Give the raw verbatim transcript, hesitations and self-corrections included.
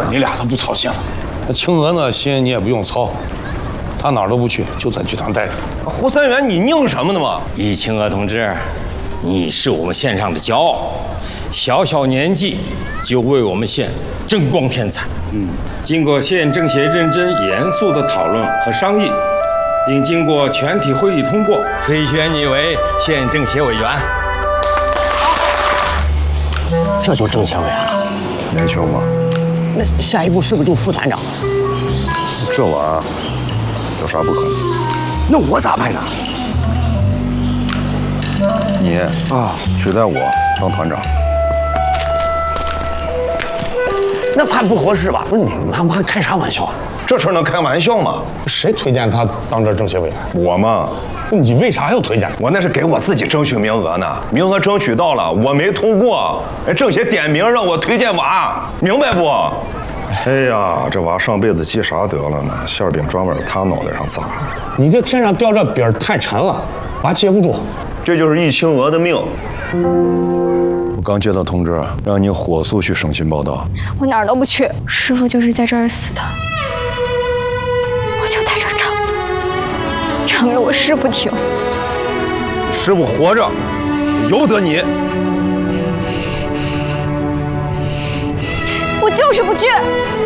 你俩都不操心了。那青娥呢，心你也不用操，她哪儿都不去，就在剧团待着。 胡三元，你拧什么呢嘛？ 易青娥同志，你是我们县上的骄傲，小小年纪就为我们县争光添彩。嗯，经过县政协认真严肃的讨论和商议，并经过全体会议通过，推选你为县政协委员。 这就政协委员了， 年轻嘛。 那下一步是不是就副团长？ 这玩意儿有啥不可能？ 那我咋办呢？ 你啊，取代我当团长。 那怕不合适吧？不是你妈妈开啥玩笑啊？ 这事能开玩笑吗？ 谁推荐他当这政协委员？ 我嘛， 你为啥要推荐他？ 我那是给我自己争取名额呢，名额争取到了，我没通过，哎，政协点名让我推荐娃，明白不？ 哎呀，这娃上辈子积啥德了呢？馅饼专门他脑袋上砸。 你这天上掉这饼太沉了，娃接不住。 这就是易青娥的命。 我刚接到通知，让你火速去省亲报道。 我哪儿都不去，师傅就是在这儿死的，我就在这儿唱，唱给我师傅听。 师傅活着，由得你。 我就是不去。